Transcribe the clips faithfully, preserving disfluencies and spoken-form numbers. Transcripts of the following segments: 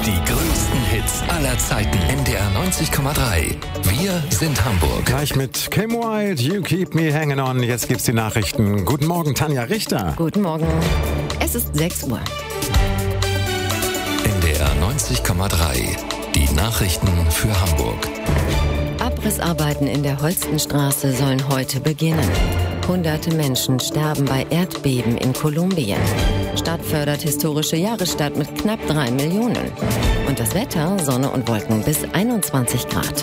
Die größten Hits aller Zeiten. N D R neunzig Komma drei. Wir sind Hamburg. Gleich mit Kim Wilde, You Keep Me Hanging On. Jetzt gibt's die Nachrichten. Guten Morgen, Tanja Richter. Guten Morgen. Es ist sechs Uhr. N D R neunzig Komma drei. Die Nachrichten für Hamburg. Abrissarbeiten in der Holstenstraße sollen heute beginnen. Hunderte Menschen sterben bei Erdbeben in Kolumbien. Stadt fördert historische Jahresstadt mit knapp drei Millionen. Und das Wetter, Sonne und Wolken bis einundzwanzig Grad.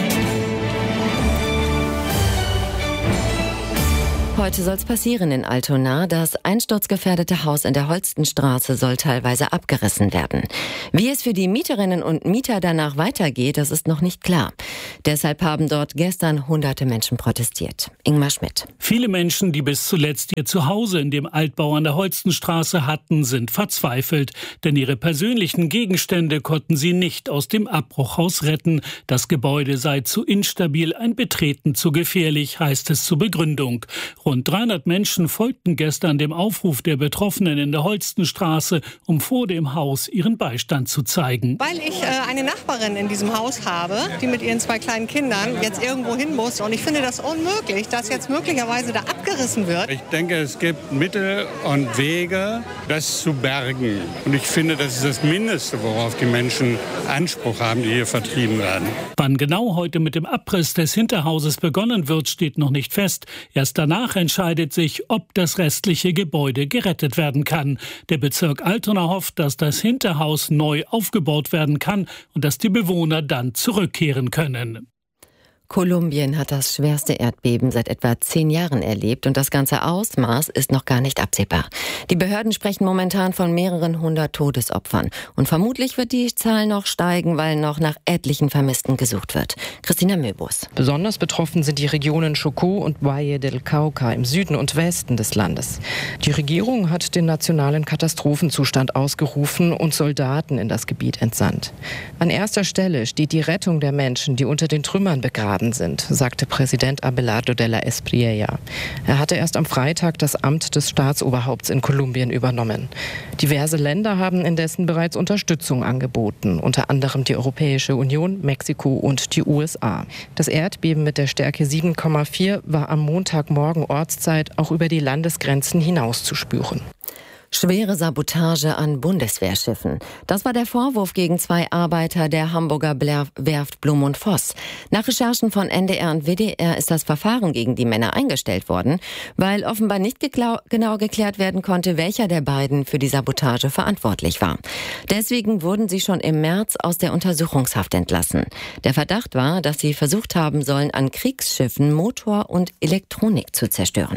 Heute soll es passieren in Altona. Das einsturzgefährdete Haus in der Holstenstraße soll teilweise abgerissen werden. Wie es für die Mieterinnen und Mieter danach weitergeht, das ist noch nicht klar. Deshalb haben dort gestern hunderte Menschen protestiert. Ingmar Schmidt. Viele Menschen, die bis zuletzt ihr Zuhause in dem Altbau an der Holstenstraße hatten, sind verzweifelt. Denn ihre persönlichen Gegenstände konnten sie nicht aus dem Abbruchhaus retten. Das Gebäude sei zu instabil, ein Betreten zu gefährlich, heißt es zur Begründung. Rund dreihundert Menschen folgten gestern dem Aufruf der Betroffenen in der Holstenstraße, um vor dem Haus ihren Beistand zu zeigen. Weil ich äh, eine Nachbarin in diesem Haus habe, die mit ihren zwei kleinen Kindern jetzt irgendwo hin muss. Und ich finde das unmöglich, dass jetzt möglicherweise da abgerissen wird. Ich denke, es gibt Mittel und Wege, das zu bergen. Und ich finde, das ist das Mindeste, worauf die Menschen Anspruch haben, die hier vertrieben werden. Wann genau heute mit dem Abriss des Hinterhauses begonnen wird, steht noch nicht fest. Erst danach entscheidet sich, ob das restliche Gebäude gerettet werden kann. Der Bezirk Altona hofft, dass das Hinterhaus neu aufgebaut werden kann und dass die Bewohner dann zurückkehren können. Kolumbien hat das schwerste Erdbeben seit etwa zehn Jahren erlebt und das ganze Ausmaß ist noch gar nicht absehbar. Die Behörden sprechen momentan von mehreren hundert Todesopfern und vermutlich wird die Zahl noch steigen, weil noch nach etlichen Vermissten gesucht wird. Christina Möbus. Besonders betroffen sind die Regionen Chocó und Valle del Cauca im Süden und Westen des Landes. Die Regierung hat den nationalen Katastrophenzustand ausgerufen und Soldaten in das Gebiet entsandt. An erster Stelle steht die Rettung der Menschen, die unter den Trümmern begraben sind, sagte Präsident Abelardo de la Espriella. Er hatte erst am Freitag das Amt des Staatsoberhaupts in Kolumbien übernommen. Diverse Länder haben indessen bereits Unterstützung angeboten, unter anderem die Europäische Union, Mexiko und die U S A. Das Erdbeben mit der Stärke sieben Komma vier war am Montagmorgen Ortszeit auch über die Landesgrenzen hinaus zu spüren. Schwere Sabotage an Bundeswehrschiffen. Das war der Vorwurf gegen zwei Arbeiter der Hamburger Werft Blum und Voss. Nach Recherchen von N D R und W D R ist das Verfahren gegen die Männer eingestellt worden, weil offenbar nicht geklau- genau geklärt werden konnte, welcher der beiden für die Sabotage verantwortlich war. Deswegen wurden sie schon im März aus der Untersuchungshaft entlassen. Der Verdacht war, dass sie versucht haben sollen, an Kriegsschiffen Motor und Elektronik zu zerstören.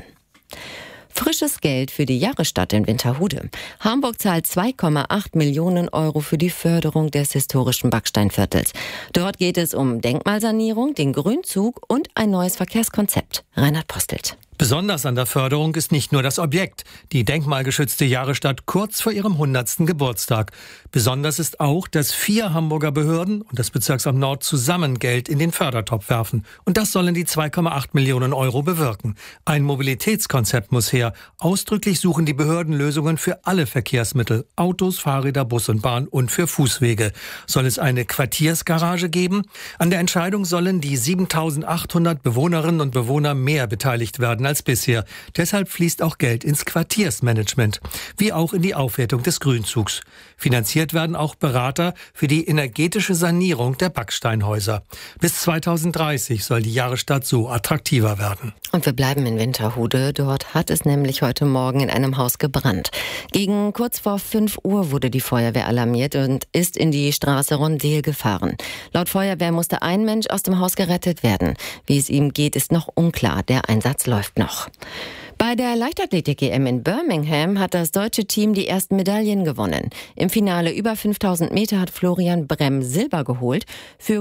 Frisches Geld für die Jahrestadt in Winterhude. Hamburg zahlt zwei Komma acht Millionen Euro für die Förderung des historischen Backsteinviertels. Dort geht es um Denkmalsanierung, den Grünzug und ein neues Verkehrskonzept. Reinhard Postelt. Besonders an der Förderung ist nicht nur das Objekt, die denkmalgeschützte Jahrestadt kurz vor ihrem hundertsten Geburtstag. Besonders ist auch, dass vier Hamburger Behörden und das Bezirksamt Nord zusammen Geld in den Fördertopf werfen. Und das sollen die zwei Komma acht Millionen Euro bewirken. Ein Mobilitätskonzept muss her. Ausdrücklich suchen die Behörden Lösungen für alle Verkehrsmittel, Autos, Fahrräder, Bus und Bahn und für Fußwege. Soll es eine Quartiersgarage geben? An der Entscheidung sollen die siebentausendachthundert Bewohnerinnen und Bewohner mehr beteiligt werden als bisher. Deshalb fließt auch Geld ins Quartiersmanagement, wie auch in die Aufwertung des Grünzugs. Finanziert werden auch Berater für die energetische Sanierung der Backsteinhäuser. Bis zweitausenddreißig soll die Jahrestadt so attraktiver werden. Und wir bleiben in Winterhude. Dort hat es nämlich heute Morgen in einem Haus gebrannt. Gegen kurz vor fünf Uhr wurde die Feuerwehr alarmiert und ist in die Straße Rondel gefahren. Laut Feuerwehr musste ein Mensch aus dem Haus gerettet werden. Wie es ihm geht, ist noch unklar. Der Einsatz läuft noch. Bei der Leichtathletik-E M in Birmingham hat das deutsche Team die ersten Medaillen gewonnen. Im Finale über fünftausend Meter hat Florian Bremm Silber geholt. Für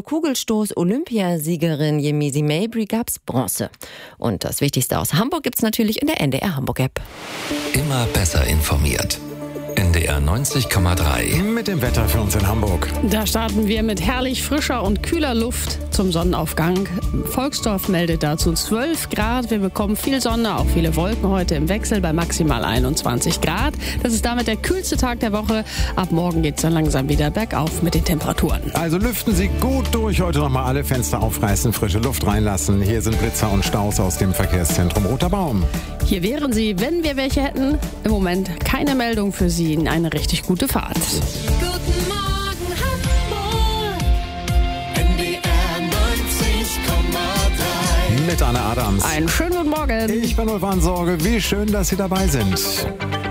Kugelstoß-Olympiasiegerin Yemisi Mabry gab's Bronze. Und das Wichtigste aus Hamburg gibt's natürlich in der N D R Hamburg-App. Immer besser informiert. N D R neunzig Komma drei. Mit dem Wetter für uns in Hamburg. Da starten wir mit herrlich frischer und kühler Luft zum Sonnenaufgang. Volksdorf meldet dazu zwölf Grad. Wir bekommen viel Sonne, auch viele Wolken heute im Wechsel bei maximal einundzwanzig Grad. Das ist damit der kühlste Tag der Woche. Ab morgen geht es dann langsam wieder bergauf mit den Temperaturen. Also lüften Sie gut durch. Heute nochmal alle Fenster aufreißen, frische Luft reinlassen. Hier sind Blitzer und Staus aus dem Verkehrszentrum Roter Baum. Hier wären Sie, wenn wir welche hätten. Im Moment keine Meldung für Sie. Eine richtig gute Fahrt. Guten Morgen Hamburg, N D R neunzig Komma drei. Mit Anne Adams. Einen schönen guten Morgen. Ich bin Ulf Sorge. Wie schön, dass Sie dabei sind.